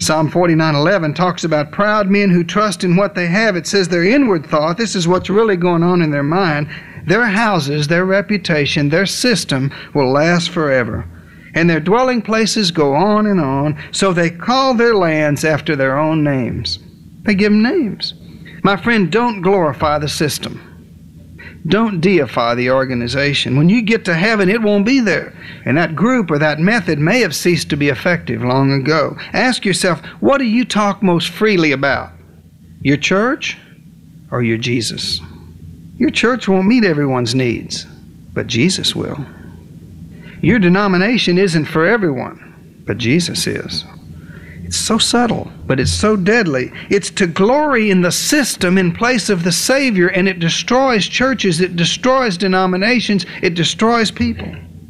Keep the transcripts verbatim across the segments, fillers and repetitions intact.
Psalm forty-nine eleven talks about proud men who trust in what they have. It says their inward thought, this is what's really going on in their mind, their houses, their reputation, their system will last forever. And their dwelling places go on and on, so they call their lands after their own names. They give them names. My friend, don't glorify the system. Don't deify the organization. When you get to heaven, it won't be there. And that group or that method may have ceased to be effective long ago. Ask yourself, what do you talk most freely about? Your church or your Jesus? Your church won't meet everyone's needs, but Jesus will. Your denomination isn't for everyone, but Jesus is. It's so subtle, but it's so deadly. It's to glory in the system in place of the Savior, and it destroys churches, it destroys denominations, it destroys people.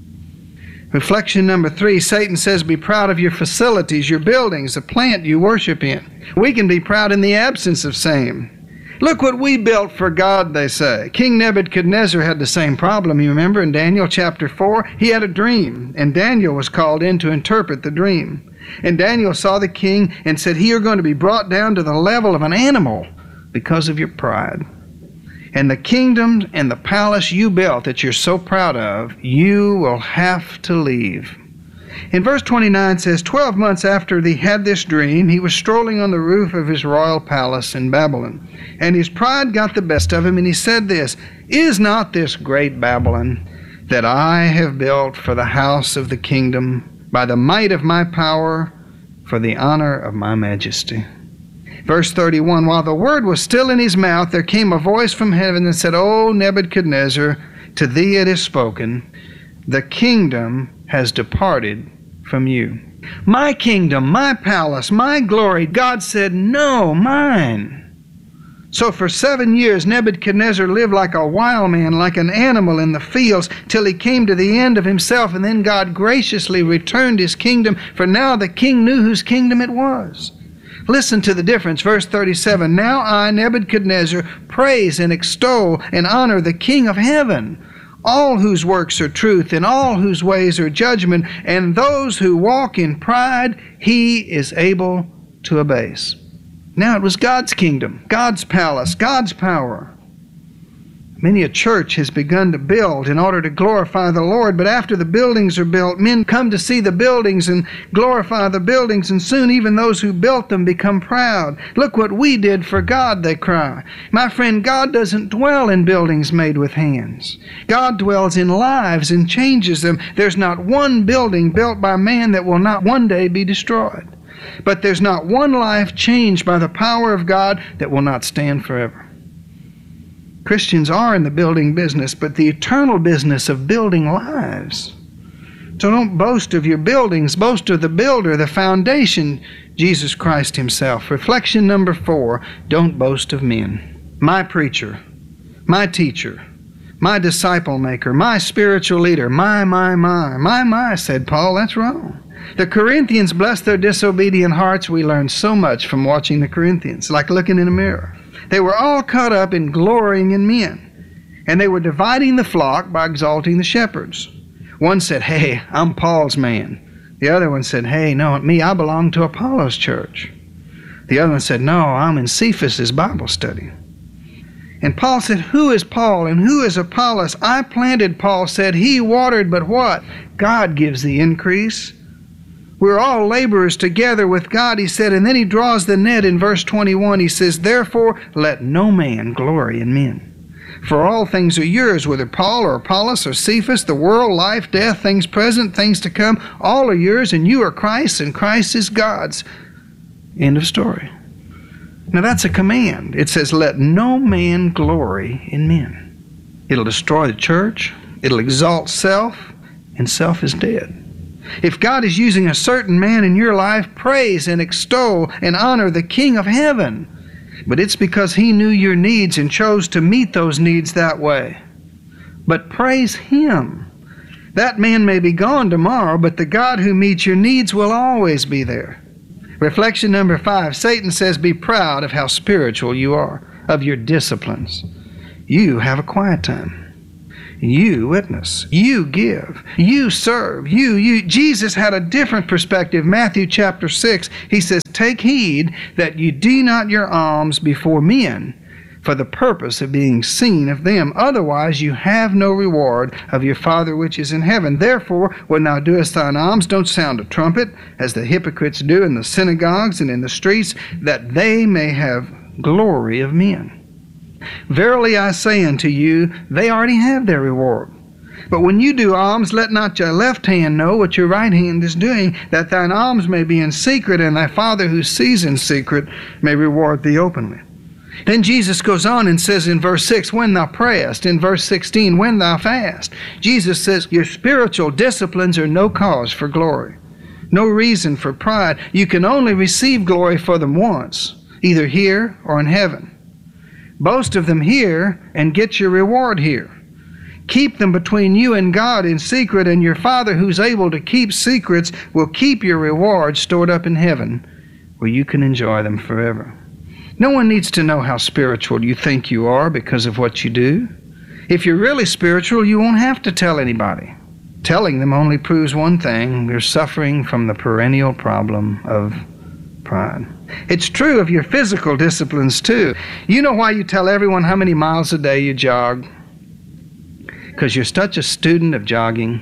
Reflection number three, Satan says be proud of your facilities, your buildings, the plant you worship in. We can be proud in the absence of same. Look what we built for God, they say. King Nebuchadnezzar had the same problem, you remember, in Daniel chapter four. He had a dream, and Daniel was called in to interpret the dream. And Daniel saw the king and said, you're going to be brought down to the level of an animal because of your pride. And the kingdom and the palace you built that you're so proud of, you will have to leave. In verse twenty-nine says, twelve months after he had this dream, he was strolling on the roof of his royal palace in Babylon. And his pride got the best of him, and he said this, is not this great Babylon that I have built for the house of the kingdom, by the might of my power, for the honor of my majesty? Verse thirty-one, while the word was still in his mouth, there came a voice from heaven and said, O Nebuchadnezzar, to thee it is spoken, the kingdom has departed from you. My kingdom, my palace, my glory. God said, no, mine. So for seven years, Nebuchadnezzar lived like a wild man, like an animal in the fields, till he came to the end of himself, and then God graciously returned his kingdom, for now the king knew whose kingdom it was. Listen to the difference. Verse thirty-seven, now I, Nebuchadnezzar, praise and extol and honor the King of heaven, all whose works are truth, and all whose ways are judgment, and those who walk in pride, he is able to abase. Now it was God's kingdom, God's palace, God's power. Many a church has begun to build in order to glorify the Lord, but after the buildings are built, men come to see the buildings and glorify the buildings, and soon even those who built them become proud. Look what we did for God, they cry. My friend, God doesn't dwell in buildings made with hands. God dwells in lives and changes them. There's not one building built by man that will not one day be destroyed. But there's not one life changed by the power of God that will not stand forever. Christians are in the building business, but the eternal business of building lives. So don't boast of your buildings, boast of the builder, the foundation, Jesus Christ himself. Reflection number four, don't boast of men. My preacher, my teacher, my disciple maker, my spiritual leader, my, my, my, my, my, said Paul, that's wrong. The Corinthians, bless their disobedient hearts. We learned so much from watching the Corinthians, like looking in a mirror. They were all caught up in glorying in men, and they were dividing the flock by exalting the shepherds. One said, hey, I'm Paul's man. The other one said, hey, no, me, I belong to Apollos' church. The other one said, no, I'm in Cephas's Bible study. And Paul said, who is Paul and who is Apollos? I planted, Paul said, he watered, but what? God gives the increase. We're all laborers together with God, he said, and then he draws the net in verse twenty-one. He says, therefore, let no man glory in men. For all things are yours, whether Paul or Apollos or Cephas, the world, life, death, things present, things to come, all are yours, and you are Christ's, and Christ is God's. End of story. Now that's a command. It says, let no man glory in men. It'll destroy the church. It'll exalt self, and self is dead. If God is using a certain man in your life, praise and extol and honor the King of heaven. But it's because he knew your needs and chose to meet those needs that way. But praise him. That man may be gone tomorrow, but the God who meets your needs will always be there. Reflection number five, Satan says, be proud of how spiritual you are, of your disciplines. You have a quiet time. You witness. You give. You serve. You, you. Jesus had a different perspective. Matthew chapter six, he says, take heed that you do not your alms before men, for the purpose of being seen of them. Otherwise you have no reward of your Father which is in heaven. Therefore, when thou doest thine alms, don't sound a trumpet, as the hypocrites do in the synagogues and in the streets, that they may have glory of men. Verily I say unto you, they already have their reward. But when you do alms, let not your left hand know what your right hand is doing, that thine alms may be in secret, and thy Father who sees in secret may reward thee openly. Then Jesus goes on and says in verse six, when thou prayest. In verse sixteen, when thou fast. Jesus says, your spiritual disciplines are no cause for glory, no reason for pride. You can only receive glory for them once, either here or in heaven. Boast of them here and get your reward here. Keep them between you and God in secret, and your Father who's able to keep secrets will keep your reward stored up in heaven, where you can enjoy them forever. No one needs to know how spiritual you think you are because of what you do. If you're really spiritual, you won't have to tell anybody. Telling them only proves one thing: you're suffering from the perennial problem of pride. It's true of your physical disciplines too. You know why you tell everyone how many miles a day you jog? Because you're such a student of jogging.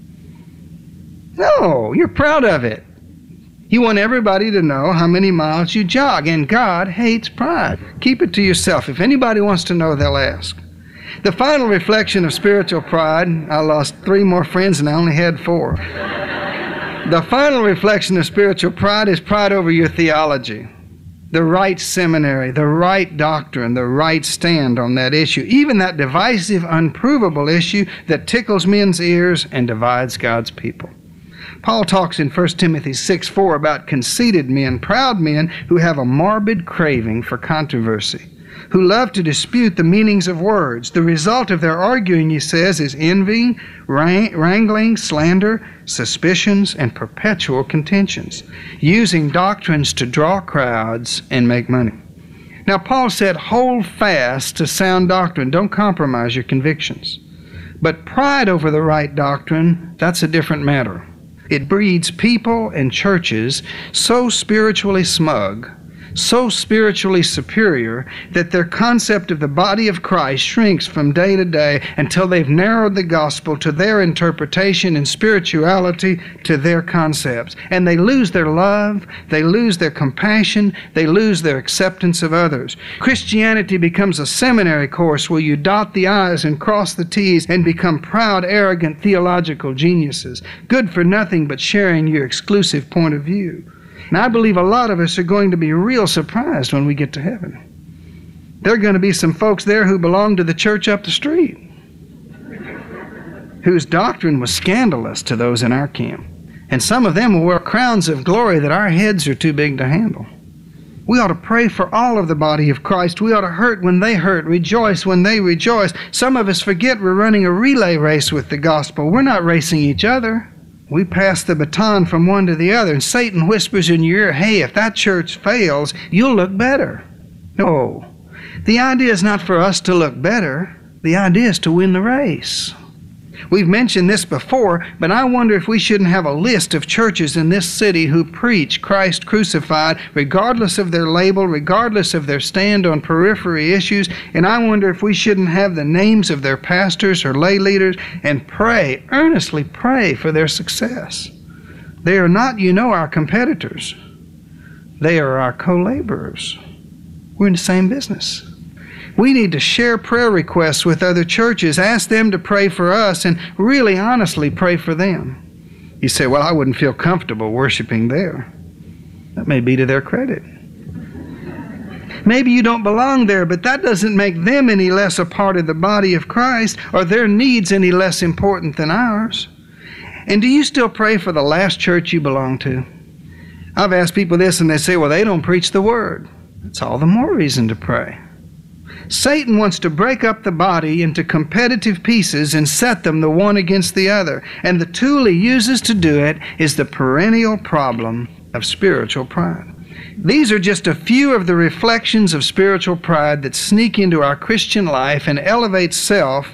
No, you're proud of it. You want everybody to know how many miles you jog, and God hates pride. Keep it to yourself. If anybody wants to know, they'll ask. The final reflection of spiritual pride, I lost three more friends and I only had four. The final reflection of spiritual pride is pride over your theology, the right seminary, the right doctrine, the right stand on that issue, even that divisive, unprovable issue that tickles men's ears and divides God's people. Paul talks in First Timothy six four about conceited men, proud men who have a morbid craving for controversy, who love to dispute the meanings of words. The result of their arguing, he says, is envy, wrangling, slander, suspicions, and perpetual contentions, using doctrines to draw crowds and make money. Now, Paul said, hold fast to sound doctrine. Don't compromise your convictions. But pride over the right doctrine, that's a different matter. It breeds people and churches so spiritually smug, so spiritually superior, that their concept of the body of Christ shrinks from day to day until they've narrowed the gospel to their interpretation and spirituality to their concepts. And they lose their love, they lose their compassion, they lose their acceptance of others. Christianity becomes a seminary course where you dot the I's and cross the T's and become proud, arrogant theological geniuses, good for nothing but sharing your exclusive point of view. And I believe a lot of us are going to be real surprised when we get to heaven. There are going to be some folks there who belong to the church up the street, whose doctrine was scandalous to those in our camp. And some of them will wear crowns of glory that our heads are too big to handle. We ought to pray for all of the body of Christ. We ought to hurt when they hurt, rejoice when they rejoice. Some of us forget we're running a relay race with the gospel. We're not racing each other. We pass the baton from one to the other, and Satan whispers in your ear, hey, if that church fails, you'll look better. No. The idea is not for us to look better. The idea is to win the race. We've mentioned this before, but I wonder if we shouldn't have a list of churches in this city who preach Christ crucified, regardless of their label, regardless of their stand on periphery issues, and I wonder if we shouldn't have the names of their pastors or lay leaders and pray, earnestly pray for their success. They are not, you know, our competitors. They are our co-laborers. We're in the same business. We need to share prayer requests with other churches, ask them to pray for us, and really honestly pray for them. You say, well, I wouldn't feel comfortable worshiping there. That may be to their credit. Maybe you don't belong there, but that doesn't make them any less a part of the body of Christ or their needs any less important than ours. And do you still pray for the last church you belong to? I've asked people this and they say, well, they don't preach the word. That's all the more reason to pray. Satan wants to break up the body into competitive pieces and set them the one against the other. And the tool he uses to do it is the perennial problem of spiritual pride. These are just a few of the reflections of spiritual pride that sneak into our Christian life and elevate self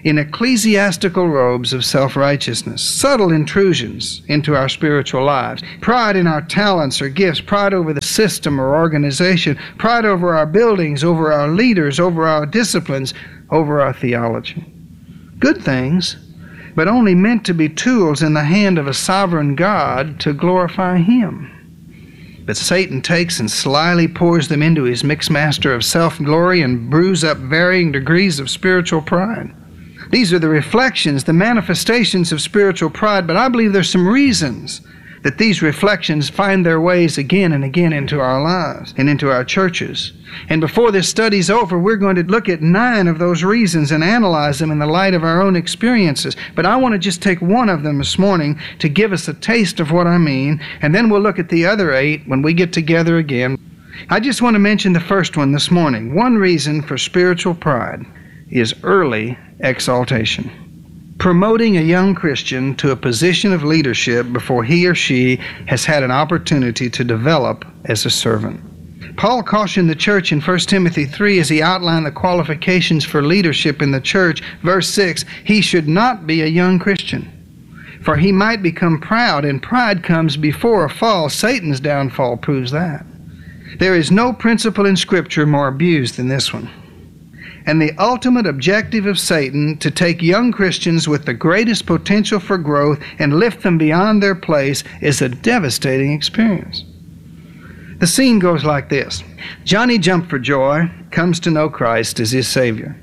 in ecclesiastical robes of self-righteousness, subtle intrusions into our spiritual lives, pride in our talents or gifts, pride over the system or organization, pride over our buildings, over our leaders, over our disciplines, over our theology. Good things, but only meant to be tools in the hand of a sovereign God to glorify Him. But Satan takes and slyly pours them into his mixmaster of self-glory and brews up varying degrees of spiritual pride. These are the reflections, the manifestations of spiritual pride, but I believe there's some reasons that these reflections find their ways again and again into our lives and into our churches. And before this study's over, we're going to look at nine of those reasons and analyze them in the light of our own experiences. But I want to just take one of them this morning to give us a taste of what I mean, and then we'll look at the other eight when we get together again. I just want to mention the first one this morning. One reason for spiritual pride is early exaltation. Promoting a young Christian to a position of leadership before he or she has had an opportunity to develop as a servant. Paul cautioned the church in First Timothy three as he outlined the qualifications for leadership in the church. Verse six, he should not be a young Christian, for he might become proud, and pride comes before a fall. Satan's downfall proves that. There is no principle in Scripture more abused than this one. And the ultimate objective of Satan, to take young Christians with the greatest potential for growth and lift them beyond their place, is a devastating experience. The scene goes like this. Johnny Jump for Joy comes to know Christ as his Savior.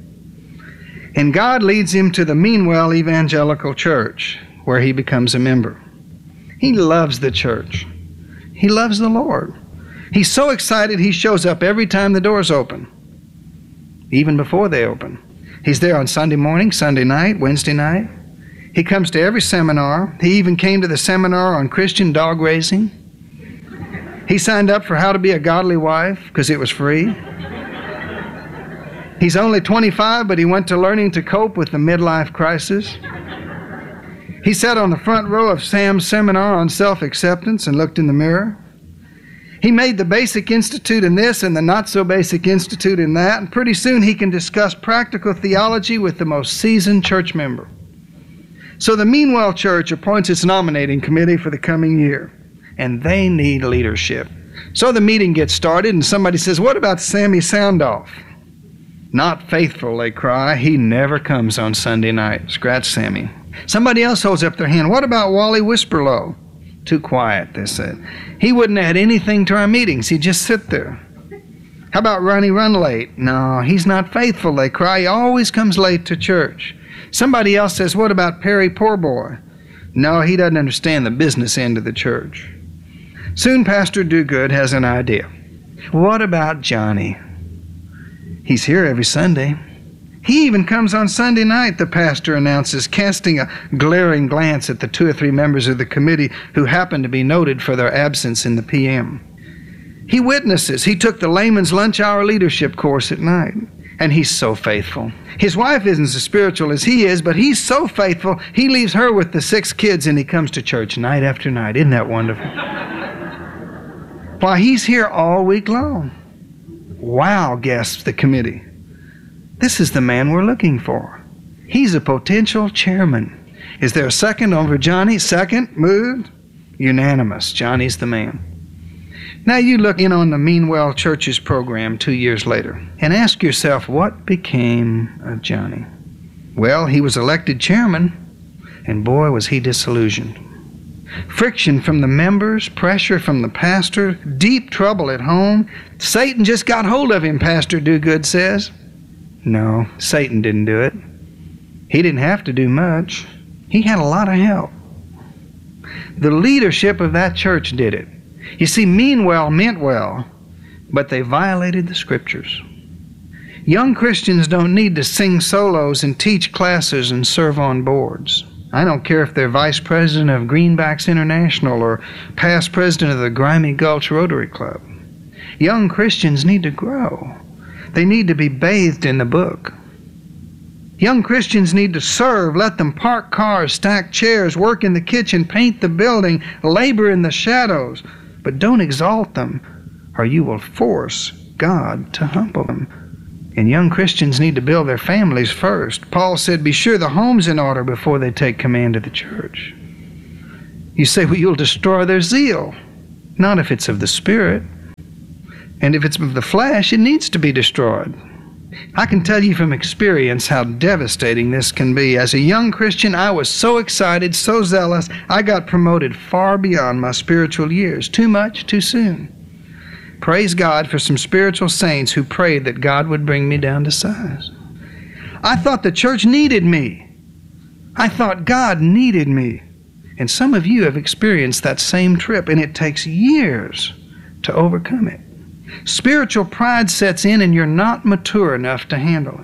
And God leads him to the Meanwell Evangelical Church, where he becomes a member. He loves the church. He loves the Lord. He's so excited he shows up every time the doors open, even before they open. He's there on Sunday morning, Sunday night, Wednesday night. He comes to every seminar. He even came to the seminar on Christian dog raising. He signed up for How to Be a Godly Wife because it was free. He's only twenty-five, but he went to learning to cope with the midlife crisis. He sat on the front row of Sam's seminar on self-acceptance and looked in the mirror. He made the Basic Institute in this and the Not-So-Basic Institute in that, and pretty soon he can discuss practical theology with the most seasoned church member. So the Meanwell Church appoints its nominating committee for the coming year, and they need leadership. So the meeting gets started, and somebody says, "What about Sammy Soundoff?" "Not faithful," they cry. "He never comes on Sunday night." Scratch Sammy. Somebody else holds up their hand. "What about Wally Whisperlow?" "Too quiet," they said. "He wouldn't add anything to our meetings. He'd just sit there." "How about Ronnie Runlate?" "No, he's not faithful," they cry. "He always comes late to church." Somebody else says, "What about Perry Poorboy?" "No, he doesn't understand the business end of the church." Soon Pastor Dogood has an idea. "What about Johnny? He's here every Sunday. He even comes on Sunday night," the pastor announces, casting a glaring glance at the two or three members of the committee who happen to be noted for their absence in the P M. "He witnesses. He took the layman's lunch hour leadership course at night. And he's so faithful. His wife isn't as spiritual as he is, but he's so faithful, he leaves her with the six kids and he comes to church night after night. Isn't that wonderful? Why, he's here all week long." "Wow," gasps the committee. "This is the man we're looking for. He's a potential chairman. Is there a second over Johnny?" "Second." "Moved." Unanimous. Johnny's the man. Now you look in on the Meanwell Church's program two years later and ask yourself, what became of Johnny? Well, he was elected chairman, and boy, was he disillusioned. Friction from the members, pressure from the pastor, deep trouble at home. Satan just got hold of him, Pastor Dogood says. No, Satan didn't do it. He didn't have to do much. He had a lot of help. The leadership of that church did it. You see, mean well meant well, but they violated the Scriptures. Young Christians don't need to sing solos and teach classes and serve on boards. I don't care if they're vice president of Greenbacks International or past president of the Grimy Gulch Rotary Club. Young Christians need to grow. They need to be bathed in the book. Young Christians need to serve. Let them park cars, stack chairs, work in the kitchen, paint the building, labor in the shadows. But don't exalt them, or you will force God to humble them. And young Christians need to build their families first. Paul said, be sure the home's in order before they take command of the church. You say, well, you'll destroy their zeal. Not if it's of the Spirit. And if it's of the flesh, it needs to be destroyed. I can tell you from experience how devastating this can be. As a young Christian, I was so excited, so zealous, I got promoted far beyond my spiritual years. Too much, too soon. Praise God for some spiritual saints who prayed that God would bring me down to size. I thought the church needed me. I thought God needed me. And some of you have experienced that same trip, and it takes years to overcome it. Spiritual pride sets in and you're not mature enough to handle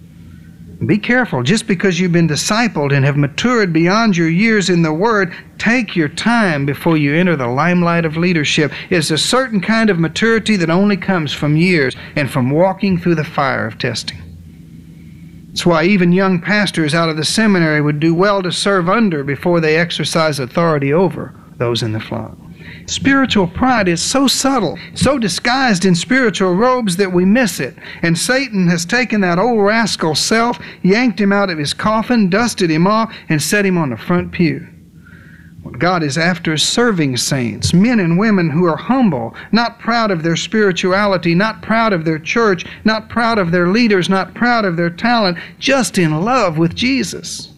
it. Be careful. Just because you've been discipled and have matured beyond your years in the Word, take your time before you enter the limelight of leadership. It's a certain kind of maturity that only comes from years and from walking through the fire of testing. That's why even young pastors out of the seminary would do well to serve under before they exercise authority over those in the flock. Spiritual pride is so subtle, so disguised in spiritual robes that we miss it. And Satan has taken that old rascal self, yanked him out of his coffin, dusted him off, and set him on the front pew. What God is after is serving saints, men and women who are humble, not proud of their spirituality, not proud of their church, not proud of their leaders, not proud of their talent, just in love with Jesus.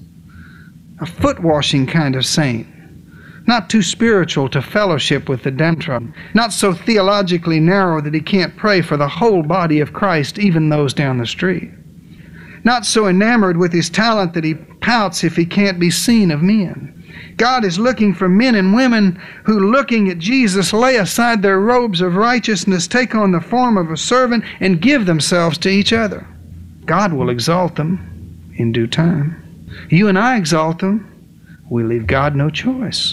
A foot-washing kind of saint. Not too spiritual to fellowship with the downtrodden. Not so theologically narrow that he can't pray for the whole body of Christ, even those down the street. Not so enamored with his talent that he pouts if he can't be seen of men. God is looking for men and women who, looking at Jesus, lay aside their robes of righteousness, take on the form of a servant, and give themselves to each other. God will exalt them in due time. You and I exalt them. We leave God no choice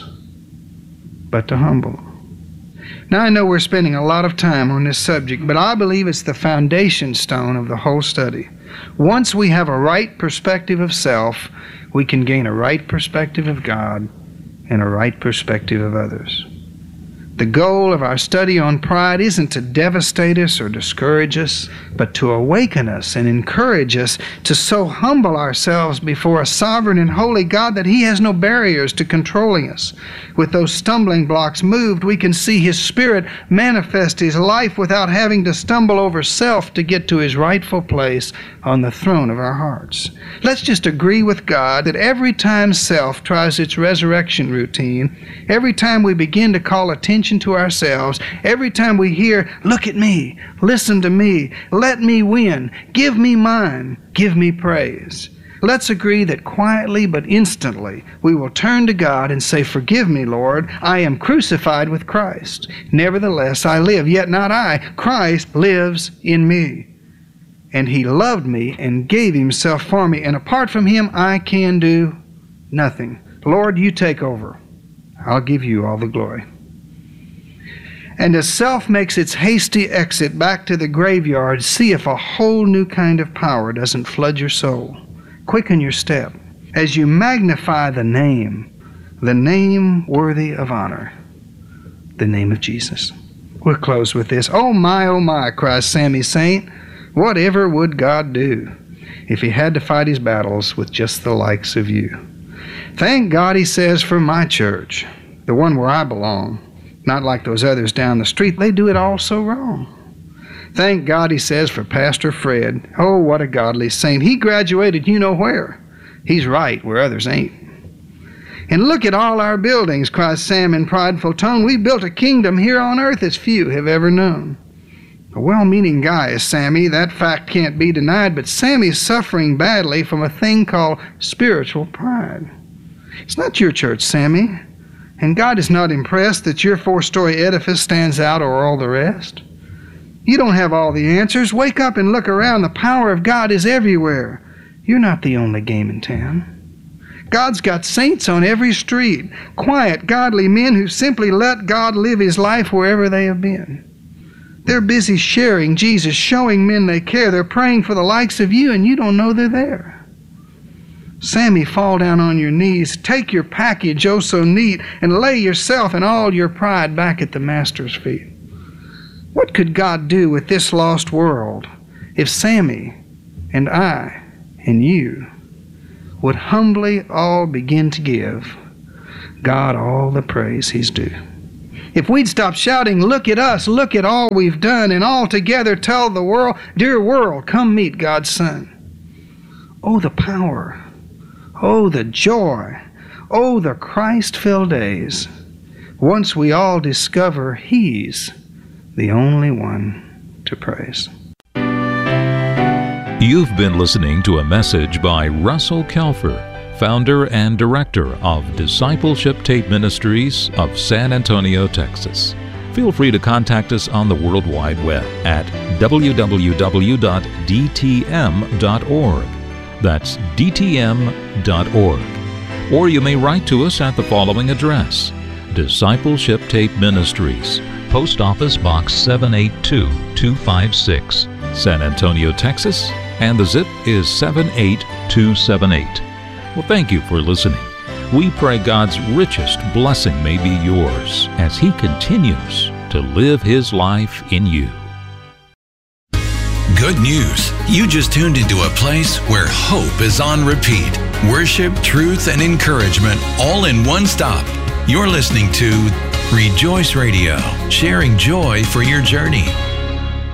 but to humble. Now, I know we're spending a lot of time on this subject, but I believe it's the foundation stone of the whole study. Once we have a right perspective of self, we can gain a right perspective of God and a right perspective of others. The goal of our study on pride isn't to devastate us or discourage us, but to awaken us and encourage us to so humble ourselves before a sovereign and holy God that He has no barriers to controlling us. With those stumbling blocks moved, we can see His Spirit manifest His life without having to stumble over self to get to His rightful place on the throne of our hearts. Let's just agree with God that every time self tries its resurrection routine, every time we begin to call attention to ourselves, every time we hear, look at me, listen to me, let me win, give me mine, give me praise. Let's agree that quietly but instantly we will turn to God and say, forgive me, Lord, I am crucified with Christ. Nevertheless, I live, yet not I. Christ lives in me. And He loved me and gave Himself for me. And apart from Him, I can do nothing. Lord, you take over. I'll give you all the glory. And as self makes its hasty exit back to the graveyard, see if a whole new kind of power doesn't flood your soul. Quicken your step as you magnify the name, the name worthy of honor, the name of Jesus. We'll close with this. Oh my, oh my, cries Sammy Saint. Whatever would God do if He had to fight His battles with just the likes of you? Thank God, he says, for my church, the one where I belong. Not like those others down the street. They do it all so wrong. Thank God, he says, for Pastor Fred. Oh, what a godly saint. He graduated you know where. He's right where others ain't. And look at all our buildings, cries Sam in prideful tone. We built a kingdom here on earth as few have ever known. A well-meaning guy is Sammy. That fact can't be denied, but Sammy's suffering badly from a thing called spiritual pride. It's not your church, Sammy. And God is not impressed that your four-story edifice stands out over all the rest. You don't have all the answers. Wake up and look around. The power of God is everywhere. You're not the only game in town. God's got saints on every street, quiet, godly men who simply let God live His life wherever they have been. They're busy sharing Jesus, showing men they care. They're praying for the likes of you, and you don't know they're there. Sammy, fall down on your knees, take your package, oh so neat, and lay yourself and all your pride back at the Master's feet. What could God do with this lost world if Sammy and I and you would humbly all begin to give God all the praise He's due. If we'd stop shouting, look at us, look at all we've done, and all together tell the world, dear world, come meet God's Son. Oh, the power. Oh, the joy. Oh, the Christ-filled days. Once we all discover He's the only one to praise. You've been listening to a message by Russell Kelfer, founder and director of Discipleship Tape Ministries of San Antonio, Texas. Feel free to contact us on the World Wide Web at w w w dot d t m dot org. That's d t m dot org. Or you may write to us at the following address: Discipleship Tape Ministries, Post Office Box seven eight two two five six, San Antonio, Texas, and the zip is seven eight two seven eight. Well, thank you for listening. We pray God's richest blessing may be yours as He continues to live His life in you. Good news. You just tuned into a place where hope is on repeat. Worship, truth, and encouragement all in one stop. You're listening to Rejoice Radio, sharing joy for your journey.